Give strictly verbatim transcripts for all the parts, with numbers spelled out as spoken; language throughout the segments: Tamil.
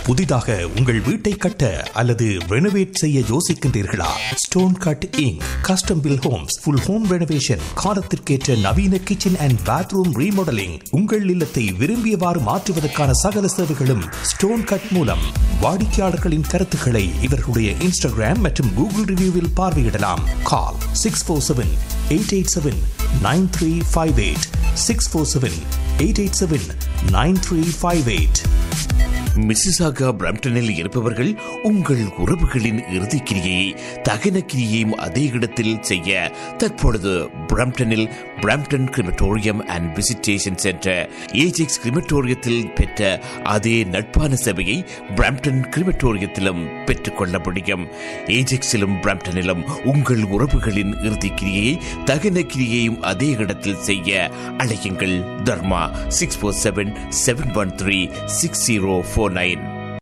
புதிதாக உங்கள் வீட்டை கட்ட அல்லது ரெனோவேட் செய்ய யோசிக்கின்றீர்களா? Stone cut ink custom bill Holmes full home renovation, காலத்திற்கேற்ற நவீன கிச்சன் அண்ட் பாத்ரூம் ரீமாடலிங், உங்கள் இல்லத்தை விரும்பியவாறு மாற்றுவதற்கான சகல சேவைகளும் ஸ்டோன் கட் மூலம். வாடிக்கையாளர்களின் கருத்துக்களை இவர்களுடைய இன்ஸ்டாகிராம் மற்றும் கூகுள் ரிவ்யூவில் பார்வையிடலாம். கால் six four seven eight eight seven nine three five eight six four seven eight eight seven nine three five eight. Mississauga பிரம்டனில் இருப்பவர்கள் உங்கள் உறவுகளின் இறுதிக் கிரியை தகன கிரியையும் அதே இடத்தில் செய்ய தற்பொழுது பிரம்டனில் Brampton crematorium and visitation centre Ajax கிரிமட்டோரியத்தில் பெற்ற அதே நட்பான சேவையை பிரம்டன் கிரிமட்டோரியத்திலும் பெற்றுக்கொள்ள முடியும். ஏஜெக்ஸிலும் பிரம்டனிலும் உங்கள் உறவுகளின் இறுதிக் கிரியை தகன கிரியையும் அதே இடத்தில் செய்ய அழையுங்கள். தர்மா six four seven seven one three six zero four nine.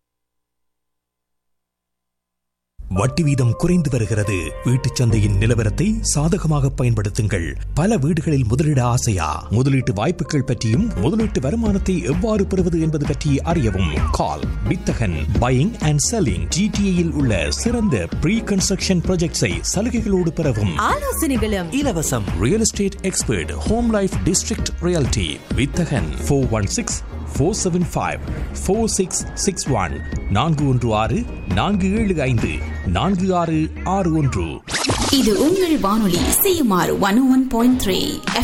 வட்டி வீதம் குறைந்து வருகிறது. வீட்டுச் சந்தையின் நிலவரத்தை சாதகமாக பயன்படுத்துங்கள். பல வீடுகளில் முதலீட ஆசையா? முதலீட்டு வாய்ப்புகள் பற்றியும் முதலீட்டு வருமானத்தை எவ்வாறு பெறுவது என்பது பற்றி அறியவும் கால் வித்தகன் பையிங் அண்ட் செல்லிங். ஜிடிஏயில் உள்ள சிறந்த ப்ரீ கன்ஸ்ட்ரக்ஷன் ப்ராஜெக்ட்ஸை சலுகைகளோடு பெறவும் ஆலோசனைகளும் இலவசம். Real estate expert home life district reality வித்தகன் four one six four seven five four six six one நான்கு ஒன்று ஆறு நான்கு ஏழு ஐந்து நான்கு ஆறு ஆறு ஒன்று. இது உங்கள் வானொலி CMR one one point three.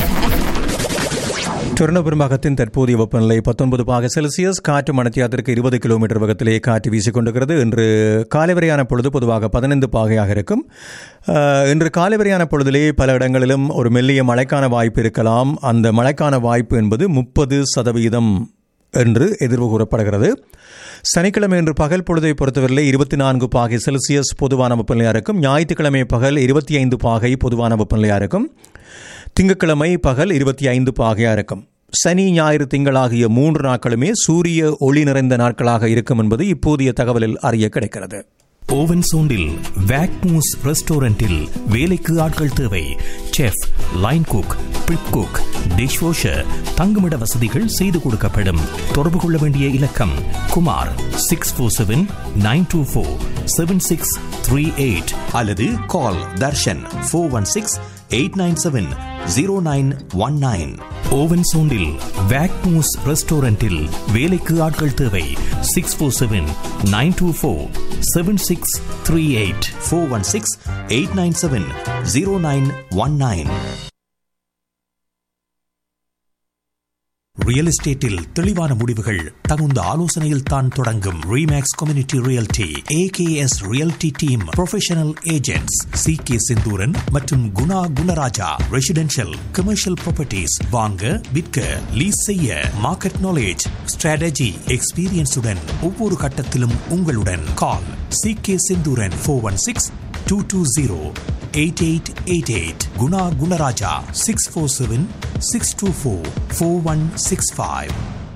Toronto பெரும்பாகத்தின் தற்போதைய வெப்பநிலை பத்தொன்பது பாக செல்சியஸ். காற்று மணித்தியாலத்திற்கு இருபது கிலோமீட்டர் வேகத்திலே காற்று வீசிக்கொண்டிருக்கிறது. இன்று காலை வரையான பொழுது பொதுவாக பதினைந்து பாகையாக இருக்கும். இன்று காலை வரையான பொழுதிலே பல இடங்களிலும் ஒரு மெல்லிய மழைக்கான வாய்ப்பு இருக்கலாம். அந்த மழைக்கான வாய்ப்பு என்பது முப்பது சதவீதம் என்று எதிர்வு கூறப்படுகிறது. சனிக்கிழமை என்று பகல் பொழுதை பொறுத்தவரையிலே இருபத்தி நான்கு பாகை செல்சியஸ் பொதுவான வெப்பநிலையாக இருக்கும். ஞாயிற்றுக்கிழமை பகல் இருபத்தி ஐந்து பாகை பொதுவான வெப்பநிலையாக இருக்கும். திங்கட்கிழமை பகல் இருபத்தி ஐந்து பாகையாக இருக்கும். சனி ஞாயிறு திங்கள் ஆகிய மூன்று நாட்களுமே சூரிய ஒளி நிறைந்த நாட்களாக இருக்கும் என்பது இப்போதைய தகவலில் அறிய கிடைக்கிறது. ஓவன் சோண்டில் வேக்மூஸ் ரெஸ்டாரண்டில் வேலைக்கு ஆட்கள் தேவை. Chef, line cook, prep cook, dish washer, தங்குமிட வசதிகள் செய்து கொடுக்கப்படும். தொடர்பு கொள்ள வேண்டிய இலக்கம் Kumar six four seven nine two four seven six three eight அல்லது கால் Darshan four one six eight nine seven zero nine one nine. Oven சோண்டில் வேக்மூஸ் ரெஸ்டாரண்டில் வேலைக்கு ஆட்கள் தேவை. Six four seven nine two four seven six three eight four one six eight nine seven zero nine one nine. Real எஸ்டேட்டில் தெளிவான முடிவுகள் தகுந்த ஆலோசனையில் தான் தொடங்கும். Remakes community realty AKS realty team professional agents C K Senthuran மற்றும் Guna Gunaraja. Residential commercial properties வாங்க விற்க லீஸ் செய்ய மார்க்கெட் நாலேஜ் ஸ்ட்ராட்டஜி எக்ஸ்பீரியன்ஸுடன் ஒவ்வொரு கட்டத்திலும் உங்களுடன். கால் C K Senthuran four one six two two zero eight eight eight eight. Guna Gunaraja six four seven six two four four one six five.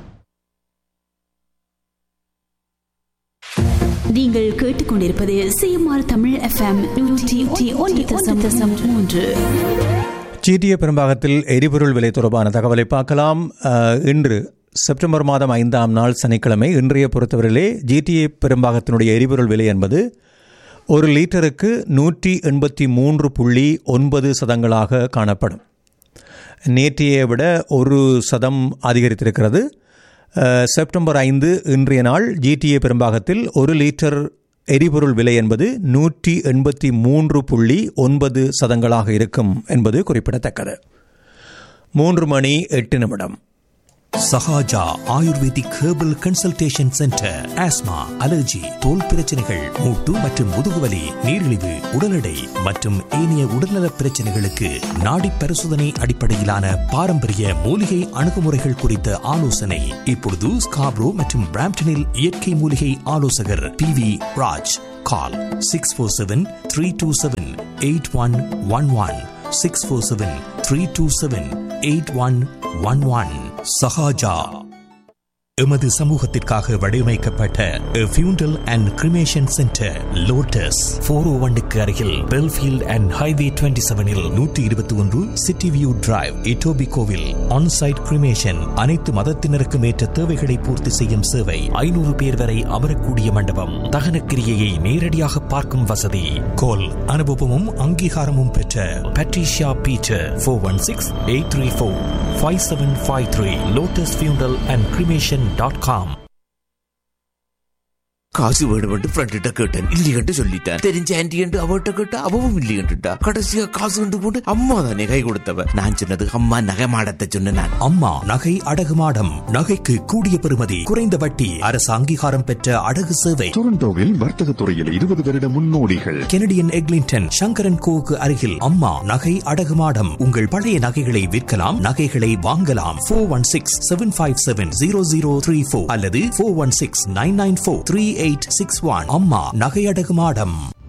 நீங்கள் கேட்டுக்கொண்டிருப்பது சிஎம்ஆர் தமிழ் எஃப்எம் நூற்றி ஒன்று தசம் மூன்று. ஜிடிஏ பெரும்பாகத்தில் எரிபொருள் விலை தொடர்பான தகவலை பார்க்கலாம். இன்று செப்டம்பர் மாதம் ஐந்தாம் நாள் சனிக்கிழமை இன்றைய பொறுத்தவரையிலே ஜிடிஏ பெரும்பாகத்தினுடைய எரிபொருள் விலை என்பது ஒரு லிட்டருக்கு நூற்றி எண்பத்தி மூன்று புள்ளி ஒன்பது சதங்களாக காணப்படும். நேற்றையை விட ஒரு சதம் அதிகரித்திருக்கிறது. செப்டம்பர் ஐந்து இன்றைய நாள் ஜிடிஏ பெரும்பாகத்தில் ஒரு லிட்டர் எரிபொருள் விலை என்பது நூற்றி எண்பத்தி மூன்று புள்ளி ஒன்பது சதங்களாக இருக்கும் என்பது குறிப்பிடத்தக்கது. மூன்று மணி எட்டு நிமிடம். Sahaja ayurvedic herbal consultation centre. Asthma, allergy, தோல் பிரச்சனைகள், மூட்டு மற்றும் முதுகுவலி, நீரிழிவு, உடல் எடை மற்றும் ஏனைய உடல்நல பிரச்சனைகளுக்கு நாடி பரிசோதனை அடிப்படையிலான பாரம்பரிய மூலிகை அணுகுமுறைகள் குறித்த ஆலோசனை. இப்பொழுது ஸ்காப்ரோ மற்றும் பிராம்டனில் இயற்கை மூலிகை ஆலோசகர் பி வி ராஜ். கால் six four seven three two seven eight one one one six four seven three two seven eight one one one. Sahaja. எமது சமூகத்திற்காக வடிவமைக்கப்பட்ட ஃபியூண்டல் and cremation centre lotus four ஓ ஒன்னுக்கு அருகில் பெல்ஃபீல்ட் அண்ட் ஹைவே டுவெண்ட்டி செவனில் நூற்றி இருபத்தி ஒன்று சிட்டி வியூ டிரைவ் இட்டோபி கோவில் ஆன்சைட் கிரிமேஷன் அனைத்து மதத்தினருக்கும் ஏற்ற தேவைகளை பூர்த்தி செய்யும் சேவை ஐநூறு பேர் வரை அமரக்கூடிய மண்டபம் தகனக்கிரியையை நேரடியாக பார்க்கும் வசதி கோல் அனுபவமும் அங்கீகாரமும் பெற்ற Patricia Peter four one six eight three four five seven five three lotus ஃபியூண்டல் அண்ட் கிரிமேஷன் டாட் காம். காசு வேணுமென்று ஃப்ரெண்ட்ட கேட்டேன், இல்லையென்று சொல்லிட்டேன். தெரிஞ்ச ஆன்டி என்று அவட்ட கேட்டா அவவும் இல்லையென்றுட்டா. கடைசியா காசு கொண்டு போட்டு அம்மா தானே கை கொடுத்தவ. நான் சொன்னது அம்மா நகை மாடத்தை சொன்ன நான். அம்மா நகை அடகு மாடம். நகைக்கு கூடிய பெறுமதி, குறைந்த வட்டி, அரசு அங்கீகாரம் பெற்ற அடகு சேவை. டொரண்டோவில் வர்த்தக துறையில் இருபது வருட முன்னோடிகள். கெனடியன் எக்லிங்டன் சங்கரன் கோவுக்கு அருகில் அம்மா நகை அடகு மாடம். உங்கள் பழைய நகைகளை விற்கலாம், நகைகளை வாங்கலாம். Four one six seven five seven zero zero three four அல்லது four one six nine nine four three eight six one. அம்மா நகை அடகு மாடம்.